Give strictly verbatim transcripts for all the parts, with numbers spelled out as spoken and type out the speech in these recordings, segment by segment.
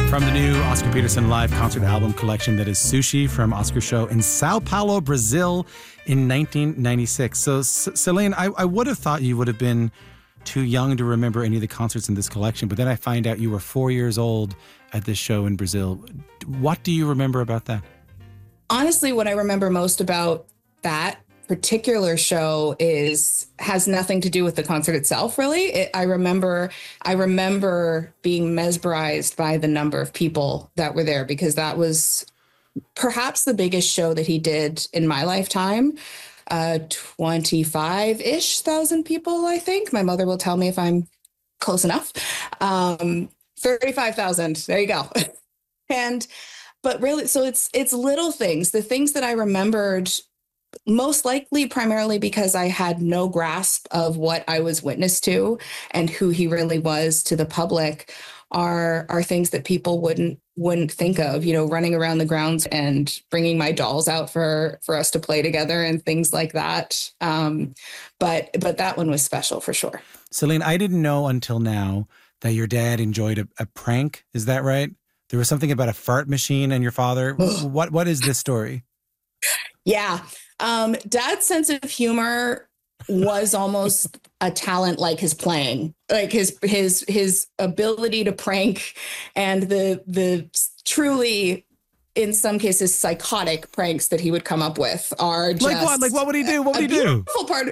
From the new Oscar Peterson live concert album collection that is Sushi from Oscar Show in Sao Paulo, Brazil in nineteen ninety-six. So, C- Celine, I, I would have thought you would have been too young to remember any of the concerts in this collection, but then I find out you were four years old at this show in Brazil. What do you remember about that? Honestly, what I remember most about that particular show is has nothing to do with the concert itself, really. It, I remember I remember being mesmerized by the number of people that were there, because that was perhaps the biggest show that he did in my lifetime. Uh, twenty-five-ish thousand people, I think. My mother will tell me if I'm close enough. Um, thirty-five thousand. There you go. And but really, so it's it's little things, the things that I remembered, most likely primarily because I had no grasp of what I was witness to and who he really was to the public, are are things that people wouldn't wouldn't think of, you know, running around the grounds and bringing my dolls out for for us to play together and things like that. Um, but but that one was special for sure. Celine, I didn't know until now that your dad enjoyed a, a prank. Is that right? There was something about a fart machine and your father. what what is this story? Yeah. Um, Dad's sense of humor was almost a talent, like his playing, like his his his ability to prank, and the the truly, in some cases, psychotic pranks that he would come up with are just like what? Like what would he do? What would he do? Beautiful part.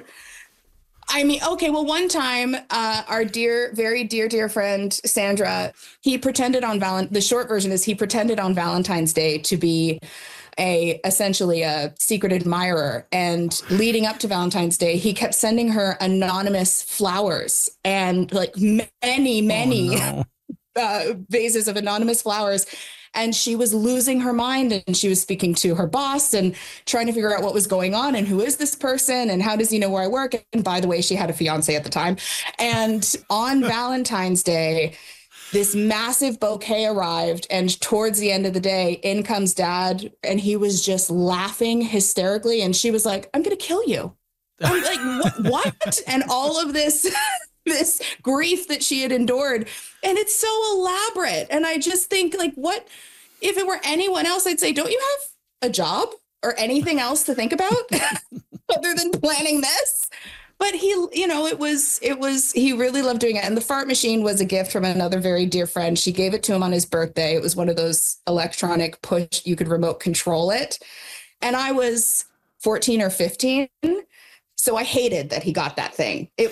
I mean, okay, well, one time, uh, our dear, very dear, dear friend, Sandra, he pretended on Valentine, the short version is he pretended on Valentine's Day to be a essentially a secret admirer. And leading up to Valentine's Day, he kept sending her anonymous flowers and like many, many oh, no. uh, vases of anonymous flowers. And she was losing her mind, and she was speaking to her boss and trying to figure out what was going on and who is this person and how does he know where I work? And by the way, she had a fiance at the time. And on Valentine's Day, this massive bouquet arrived, and towards the end of the day, in comes Dad, and he was just laughing hysterically. And she was like, "I'm going to kill you." I'm like, what? what? And all of this, this grief that she had endured. And it's so elaborate. And I just think, like, what, if it were anyone else, I'd say, don't you have a job or anything else to think about other than planning this? But he, you know, it was, it was, he really loved doing it. And the fart machine was a gift from another very dear friend. She gave it to him on his birthday. It was one of those electronic push, you could remote control it. And I was fourteen or fifteen. So I hated that he got that thing. It